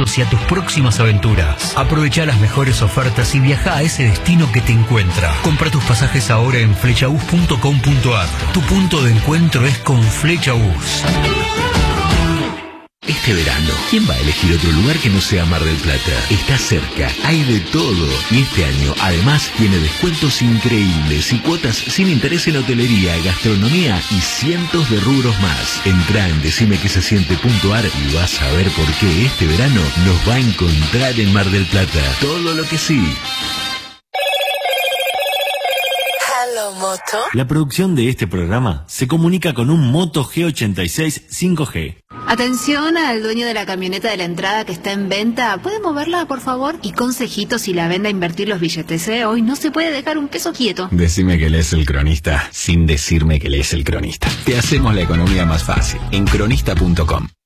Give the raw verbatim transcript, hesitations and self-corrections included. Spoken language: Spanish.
hacia tus próximas aventuras. Aprovecha las mejores ofertas y viaja a ese destino que te encuentra. Compra tus pasajes ahora en flechabus punto com punto ar. Tu punto de encuentro es con Flechabus. Este verano, ¿quién va a elegir otro lugar que no sea Mar del Plata? Está cerca, hay de todo. Y este año, además, tiene descuentos increíbles y cuotas sin interés en hotelería, gastronomía y cientos de rubros más. Entrá en decime que se siente punto ar y vas a ver por qué este verano nos va a encontrar en Mar del Plata. Todo lo que sí. Moto. La producción de este programa se comunica con un Moto G ochenta y seis cinco G. Atención al dueño de la camioneta de la entrada que está en venta. ¿Puede moverla, por favor? Y consejitos si la vende a invertir los billetes, ¿eh? Hoy no se puede dejar un peso quieto. Decime que lees El Cronista sin decirme que lees El Cronista. Te hacemos la economía más fácil en cronista punto com.